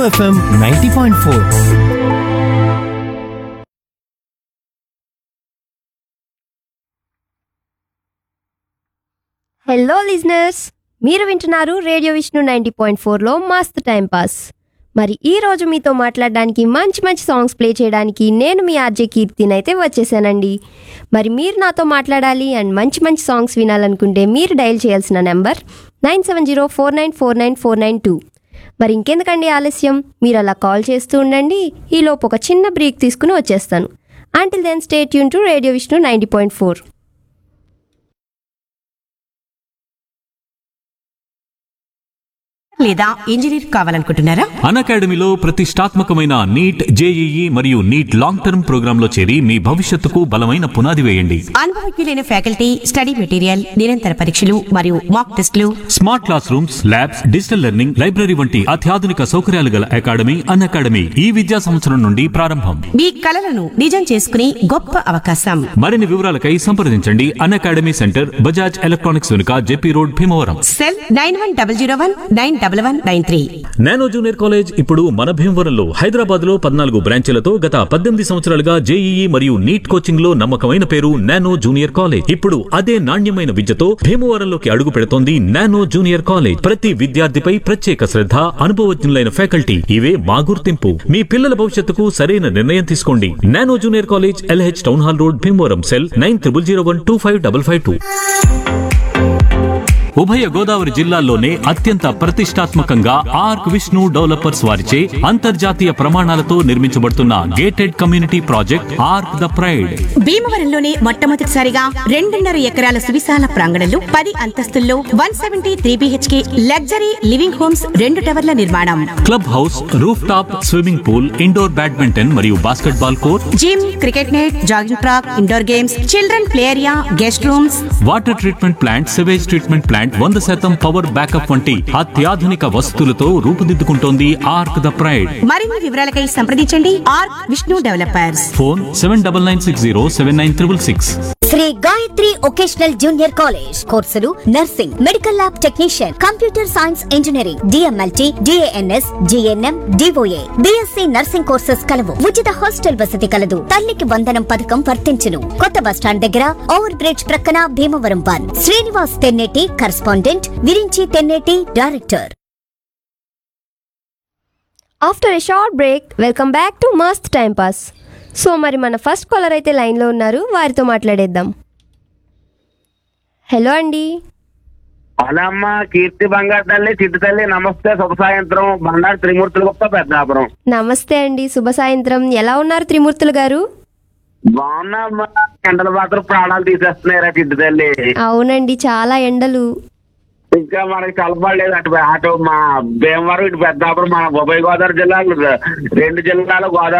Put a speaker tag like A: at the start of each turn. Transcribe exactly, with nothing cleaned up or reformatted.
A: FM ninety point four.
B: Hello listeners, మీరు వింటున్నారు radio Vishnu ninety point ఫోర్లో మస్త్ టైం పాస్. మరి ఈ రోజు మీతో మాట్లాడడానికి మంచి మంచి సాంగ్స్ ప్లే చేయడానికి నేను మీ ఆర్జే కీర్తిని అయితే వచ్చేసానండి. మరి మీరు నాతో మాట్లాడాలి అండ్ మంచి మంచి సాంగ్స్ వినాలనుకుంటే మీరు డయల్ చేయాల్సిన number nine seven zero four nine four nine four nine two. మరి ఇంకెందుకండి ఆలస్యం, మీరు అలా కాల్ చేస్తూ ఉండండి. ఈలోపు ఒక చిన్న బ్రేక్ తీసుకుని వచ్చేస్తాను. Until then stay tune to radio Vishnu ninety point four.
C: లేదా ఇంజనీర్ కావాలనుకుంటున్నారా?
D: అన్అకాడమీలో ప్రతిష్టాత్మకమైన నీట్, జేఈఈ మరియు నీట్ లాంగ్ టర్మ్ ప్రోగ్రాంలో చేరి మీ భవిష్యత్తుకు బలమైన పునాది వేయండి.
C: అనుభవజ్ఞులైన ఫ్యాకల్టీ, స్టడీ మెటీరియల్, నిరంతర పరీక్షలు మరియు మాక్ టెస్టులు,
D: smart class rooms, labs, digital learning, library వంటి అత్యాధునిక సౌకర్యాలు గల అకాడమీ అన్అకాడమీ ఈ విద్యా సంవత్సరం నుండి ప్రారంభం.
C: మీ కలలను నిజం చేసుకునే గొప్ప అవకాశం.
D: మరిన్ని వివరాలకై సంప్రదించండి. అన్అకాడమీ సెంటర్, బజాజ్ ఎలక్ట్రానిక్స్ వెనుక, JP road, Bhimavaram.
C: Cell nine one double zero one nine double one nine three.
D: Nano junior college ఇప్పుడు మన భీమవరంలో, హైదరాబాద్ లో పద్నాలుగు బ్రాంచీలతో గత పద్దెనిమిది సంవత్సరాలుగా జేఈఈ మరియు నీట్ కోచింగ్ లో నమ్మకమైన పేరు నానో జూనియర్ కాలేజ్. ఇప్పుడు అదే నాణ్యమైన విద్యతో భీమవరంలోకి అడుగు పెడుతోంది నానో జూనియర్ కాలేజ్. ప్రతి విద్యార్థిపై ప్రత్యేక శ్రద్ధ, అనుభవజ్ఞులైన ఫ్యాకల్టీ, ఇవే మా గుర్తింపు. మీ పిల్లల భవిష్యత్తుకు సరైన నిర్ణయం తీసుకోండి. Nano junior college, LH town hall road, Bhimavaram. Cell nine triple zero one two five double five two. ఉభయ గోదావరి జిల్లాల్లోనే అత్యంత ప్రతిష్టాత్మకంగా ఆర్క్ విష్ణు డెవలపర్స్ వారిచే అంతర్జాతీయ ప్రమాణాలతో నిర్మించబడుతున్న gated community project arc the pride.
C: భీమవరంలోనే మొట్టమొదటిసారిగా రెండున్నర ఎకరాల సువిశాల ప్రాంగణంలో పది అంతస్తుల్లో one seventy three BHK luxury living homes, రెండు టవర్ల నిర్మాణం,
D: club house, roof top swimming pool, indoor badminton మరియు basketball court,
C: gym, cricket net, jogging track, indoor games, children play area, guest rooms,
D: water treatment plant, sewage treatment plant, వంద శాతం power backup వంటి అత్యాధునిక వసతులతో రూపుదిద్దుకుంటోంది arc the pride.
C: మరిన్ని వివరాలకై సంప్రదించండి arc Vishnu developers.
D: Phone seven double nine six zero seven nine triple six.
E: Shri Gayatri vocational junior college కోర్సులు nursing, medical lab technician, computer science engineering, DMLT, DNS, GNM, DOA, BSc nursing courses కలవు. ఉచిత hostel వసతి కలదు. తల్లికి వందనం పథకం వర్తించును. కొత్త బస్టాండ్ దగ్గర ఓవర్ బ్రిడ్జ్ ప్రక్కన Bhimavaram one. Srinivas Tenneti correspondent, Virinchi Tenneti director.
B: After a short break, welcome back to మస్త్ టైం పాస్. సో మరి మన ఫస్ట్ కాలర్ అయితే లైన్లో ఉన్నారు, వారితో మాట్లాడేద్దాం. హలో అండి.
F: హలో అమ్మ, కీర్తి బంగారు తల్లి, చిట్టు తల్లి, నమస్తే, శుభ సాయంత్రం. బండారు త్రిమూర్తులు గొప్ప పెద్దాపురం.
B: నమస్తే అండి, శుభ సాయంత్రం. ఎలా ఉన్నారు త్రిమూర్తులు గారు?
F: బాగున్నా అమ్మా. ఎండలు మాత్రం ప్రాణాలు తీసేస్తున్నారా చిట్టు తల్లి?
B: అవునండి, చాలా ఎండలు.
F: ఇంకా మనకి కలపడలేదు. అటు అటు మా భీమవరం, ఇటు పెద్దాపురం, మన ఉభయ గోదావరి జిల్లాలు, రెండు జిల్లాలు గోదావరి